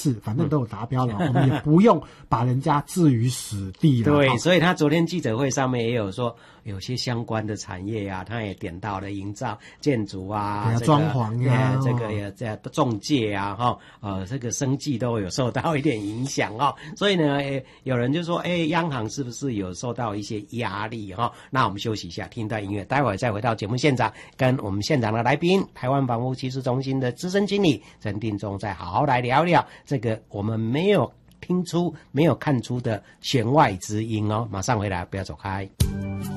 次，反正都有达标了，我们也不用把人家置于死地了。 对，所以他昨天记者会上面也有说，有些相关的产业啊，他也点到了营造、建筑啊、 装潢啊， 这个也在中介啊，这个生计都有受到一点影响哦。所以呢，有人就说，央行是不是有受到一些压力哈？那我们休息一下，听一段音乐，待会儿再回到节目现场，跟我们现场的来宾，台湾房屋技术中心的资深经理陈定中，再好好来聊聊这个我们没有听出、没有看出的弦外之音哦。马上回来，不要走开。